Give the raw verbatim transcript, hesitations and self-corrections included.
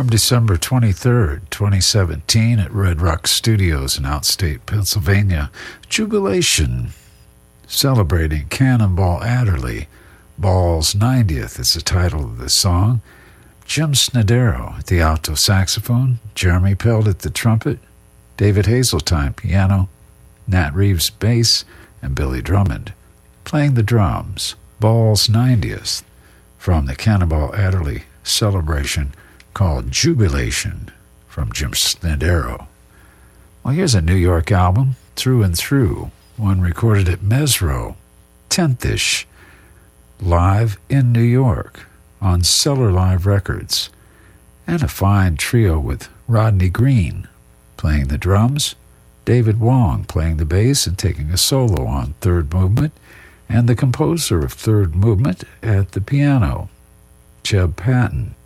from December twenty-third, twenty seventeen at Red Rock Studios in outstate Pennsylvania. Jubilation, celebrating Cannonball Adderley. Ball's ninetieth is the title of the song. Jim Snedero at the alto saxophone, Jeremy Peld at the trumpet, David Hazeltine piano, Nat Reeves bass, and Billy Drummond playing the drums. Ball's ninetieth from the Cannonball Adderley celebration called Jubilation from Jim Snedero. Well, here's a New York album, Through and Through, one recorded at Mesro, tenth-ish, live in New York on Cellar Live Records, and a fine trio with Rodney Green playing the drums, David Wong playing the bass and taking a solo on third movement, and the composer of third movement at the piano, Jeb Patton.